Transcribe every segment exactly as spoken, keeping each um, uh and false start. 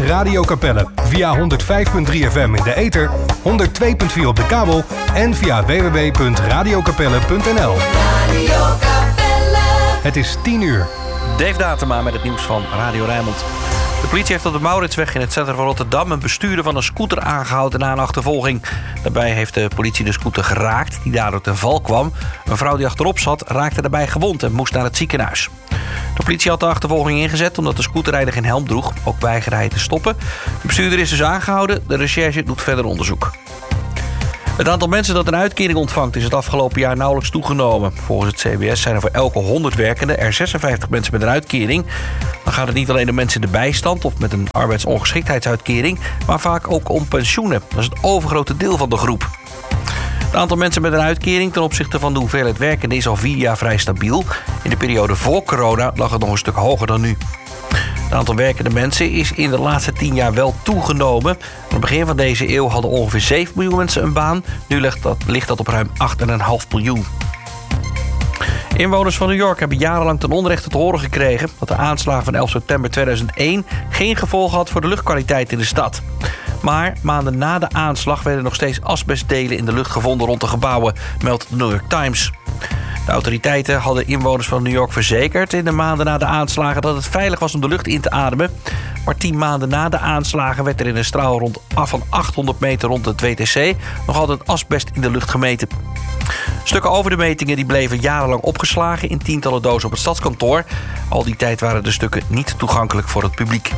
Radio Capelle. Via honderd vijf komma drie F M in de ether, honderd twee komma vier op de kabel en via w w w punt radio capelle punt n l. Radio Capelle. Het is tien uur. Dave Datema met het nieuws van Radio Rijnmond. De politie heeft op de Mauritsweg in het centrum van Rotterdam een bestuurder van een scooter aangehouden na een achtervolging. Daarbij heeft de politie de scooter geraakt, die daardoor ten val kwam. Een vrouw die achterop zat raakte daarbij gewond en moest naar het ziekenhuis. De politie had de achtervolging ingezet omdat de scooterrijder geen helm droeg. Ook weigerde hij te stoppen. De bestuurder is dus aangehouden. De recherche doet verder onderzoek. Het aantal mensen dat een uitkering ontvangt is het afgelopen jaar nauwelijks toegenomen. Volgens het C B S zijn er voor elke honderd werkenden er zesenvijftig mensen met een uitkering. Dan gaat het niet alleen om mensen in de bijstand of met een arbeidsongeschiktheidsuitkering, maar vaak ook om pensioenen. Dat is het overgrote deel van de groep. Het aantal mensen met een uitkering ten opzichte van de hoeveelheid werkenden is al vier jaar vrij stabiel. In de periode voor corona lag het nog een stuk hoger dan nu. Het aantal werkende mensen is in de laatste tien jaar wel toegenomen. Aan het begin van deze eeuw hadden ongeveer zeven miljoen mensen een baan. Nu ligt dat, ligt dat op ruim acht komma vijf miljoen. Inwoners van New York hebben jarenlang ten onrechte te horen gekregen dat de aanslagen van elf september tweeduizend één geen gevolgen had voor de luchtkwaliteit in de stad. Maar maanden na de aanslag werden nog steeds asbestdelen in de lucht gevonden rond de gebouwen, meldt de New York Times. De autoriteiten hadden inwoners van New York verzekerd in de maanden na de aanslagen dat het veilig was om de lucht in te ademen. Maar tien maanden na de aanslagen werd er in een straal rond af van achthonderd meter rond het W T C nog altijd asbest in de lucht gemeten. Stukken over de metingen die bleven jarenlang opgeslagen in tientallen dozen op het stadskantoor. Al die tijd waren de stukken niet toegankelijk voor het publiek.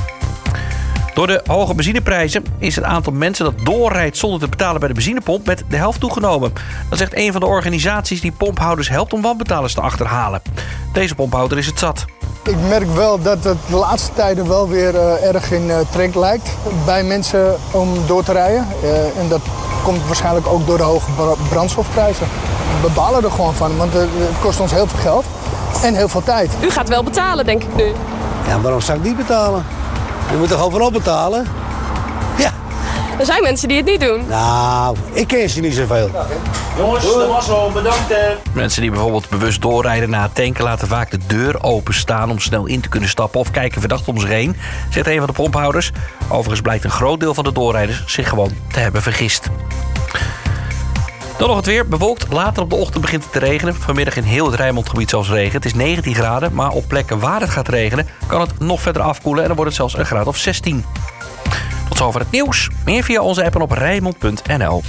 Door de hoge benzineprijzen is het aantal mensen dat doorrijdt zonder te betalen bij de benzinepomp met de helft toegenomen. Dat zegt een van de organisaties die pomphouders helpt om wanbetalers te achterhalen. Deze pomphouder is het zat. Ik merk wel dat het de laatste tijden wel weer uh, erg in uh, trek lijkt bij mensen om door te rijden. Uh, en dat komt waarschijnlijk ook door de hoge brandstofprijzen. We balen er gewoon van, want uh, het kost ons heel veel geld en heel veel tijd. U gaat wel betalen, denk ik nu. Ja, waarom zou ik niet betalen? Je moet toch overal betalen? Ja. Er zijn mensen die het niet doen. Nou, ik ken ze niet zoveel. Jongens, dat was al. Bedankt. Mensen die bijvoorbeeld bewust doorrijden na het tanken laten vaak de deur openstaan om snel in te kunnen stappen of kijken verdacht om zich heen, zegt een van de pomphouders. Overigens blijkt een groot deel van de doorrijders zich gewoon te hebben vergist. Dan nog het weer. Bewolkt. Later op de ochtend begint het te regenen. Vanmiddag in heel het Rijnmondgebied zelfs regen. Het is negentien graden, maar op plekken waar het gaat regenen kan het nog verder afkoelen en dan wordt het zelfs een graad of zestien. Tot zover het nieuws. Meer via onze app en op rijnmond punt n l.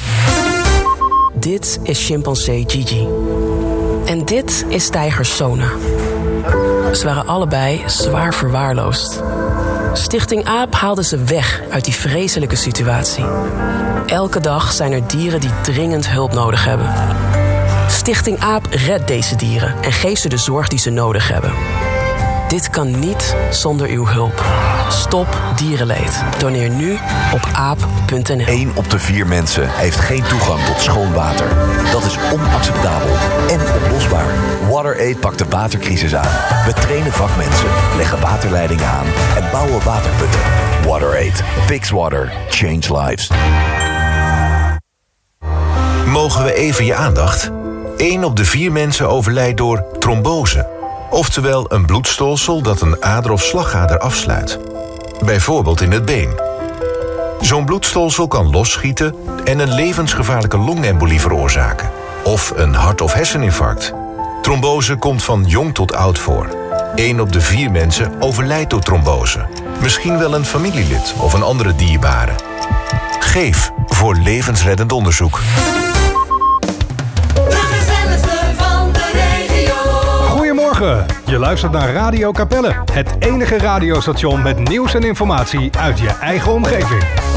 Dit is chimpansee Gigi. En dit is tijger Sona. Ze waren allebei zwaar verwaarloosd. Stichting AAP haalde ze weg uit die vreselijke situatie. Elke dag zijn er dieren die dringend hulp nodig hebben. Stichting AAP redt deze dieren en geeft ze de zorg die ze nodig hebben. Dit kan niet zonder uw hulp. Stop dierenleed. Doneer nu op aap punt n l. Eén op de vier mensen heeft geen toegang tot schoon water. Dat is onacceptabel en oplosbaar. WaterAid pakt de watercrisis aan. We trainen vakmensen, leggen waterleidingen aan en bouwen waterputten. WaterAid. Fix water. Change lives. Mogen we even je aandacht? Eén op de vier mensen overlijdt door trombose. Oftewel een bloedstolsel dat een ader of slagader afsluit. Bijvoorbeeld in het been. Zo'n bloedstolsel kan losschieten en een levensgevaarlijke longembolie veroorzaken. Of een hart- of herseninfarct. Trombose komt van jong tot oud voor. Eén op de vier mensen overlijdt door trombose. Misschien wel een familielid of een andere dierbare. Geef voor levensreddend onderzoek. Goedemorgen, je luistert naar Radio Capelle. Het enige radiostation met nieuws en informatie uit je eigen omgeving.